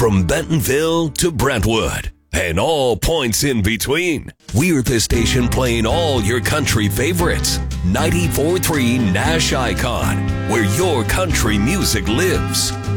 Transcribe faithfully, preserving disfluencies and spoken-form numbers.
From Bentonville to Brentwood and all points in between, we're the station playing all your country favorites. ninety-four point three Nash Icon, where your country music lives.